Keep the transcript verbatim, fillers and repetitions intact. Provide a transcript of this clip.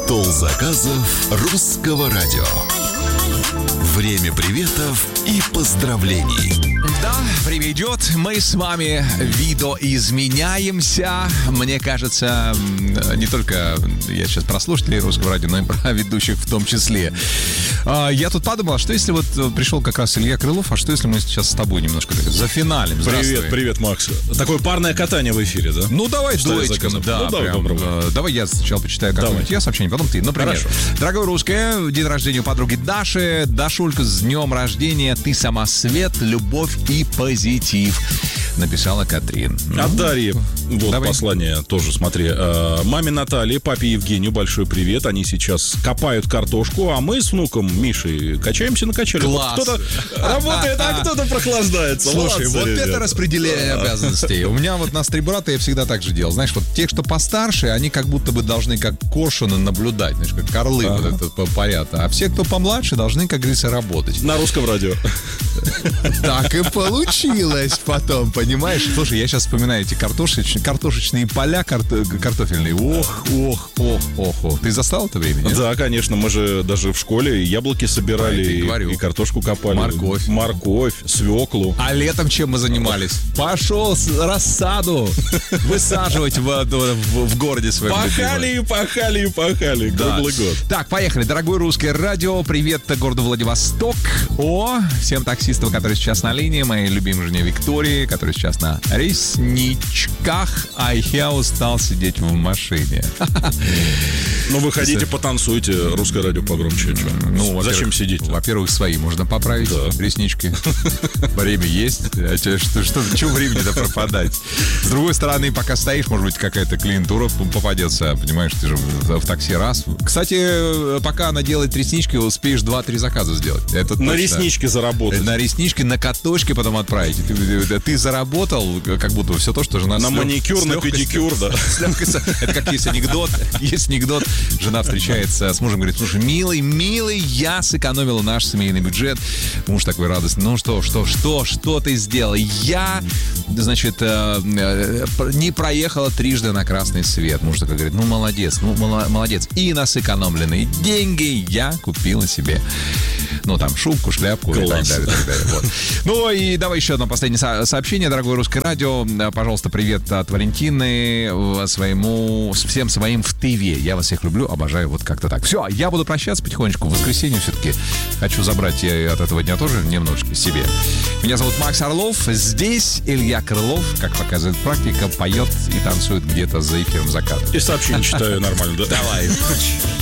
Стол заказов русского радио. Время приветов и поздравлений. Да, время идет. Мы с вами видоизменяемся. Мне кажется, не только я сейчас про слушателей русского радио, но и про ведущих в том числе. Я тут подумал, а что если вот пришел как раз Илья Крылов, а что если мы сейчас с тобой немножко зафиналим? Привет, привет, Макс. Такое парное катание в эфире, да? Ну, давай дуэтиком. Да, ну, давай, прям, э, давай я сначала почитаю какое-нибудь я сообщение, потом ты. Например, Хорошо. Дорогое русское, день рождения у подруги Даши. Дашулька, с днем рождения. Ты сама свет, любовь и позитив. Написала Катрин. От Дарьи. Вот Давай. послание тоже, смотри. Э, Маме Наталье, папе Евгению большой привет. Они сейчас копают картошку, а мы с внуком Мишей качаемся на качеле. Класс. Вот кто-то работает, а кто-то прохлаждается. Слушай, Молодцы, вот ребята. это распределение обязанностей. У меня вот нас три брата, я всегда так же делал. Знаешь, вот тех, что постарше, они как будто бы должны как коршуны наблюдать, знаешь, как орлы Ага. вот это парят. А все, кто помладше, должны, как говорится, работать. На русском радио. Так и получилось потом, понимаешь? Слушай, я сейчас вспоминаю эти картошечные, картошечные поля карто- картофельные. Ох, ох, ох, ох, ох. Ты застал это время, нет? Да, конечно, мы же даже в школе яблоки собирали, А, я тебе и, говорю. и картошку копали. Морковь. Морковь, свеклу. А летом чем мы занимались? Пошел с- рассаду высаживать в, в, в городе своем. Пахали любимом. и пахали и пахали. Да. Круглый год. Так, поехали. Дорогое русское радио. Привет городу Владивосток. О, всем таксистам, которые сейчас на линии. Моей любимой жене Виктории, которая сейчас на ресничках. А я устал сидеть в машине. Ну, выходите, потанцуйте. Русское радио погромче. Чё? Ну, Зачем во-первых, сидеть? Во-первых, свои можно поправить. Да. Реснички. Время есть. А чё, Что, что, чё времени-то пропадать? С другой стороны, пока стоишь, может быть, какая-то клиентура попадется. Понимаешь, ты же в, в такси раз. Кстати, пока она делает реснички, успеешь два-три заказа сделать. Это На точно. реснички заработать. На реснички, на каточки потом отправить. Ты, ты- ты заработал как будто все то, что жена... На с лёг- маникюр, с на лёгкостью- педикюр, да. с лёгкостью. Это как есть анекдот. Есть анекдот. Жена встречается с мужем, говорит: слушай, милый, милый, я сэкономила наш семейный бюджет. Муж такой радостный: ну что, что, что, что ты сделал? Я, значит, э, э, не проехала трижды на красный свет. Муж такой говорит: ну молодец, ну мало- молодец. И на сэкономленные деньги я купила себе, ну там, шубку, шляпку и так Класс. далее, так далее. Вот. Ну и давай еще одно последнее со- сообщение. Дорогое русское радио, пожалуйста, привет от Валентины э, своему, всем своим в Тыве. Я вас всех люблю, обожаю, вот как-то так. Все, я буду прощаться потихонечку. В воскресенье все-таки хочу забрать я от этого дня тоже немножечко себе. Меня зовут Макс Орлов. Здесь Илья Крылов, как показывает практика, поет и танцует где-то за эфиром заката. И сообщение читаю нормально, да? Давай.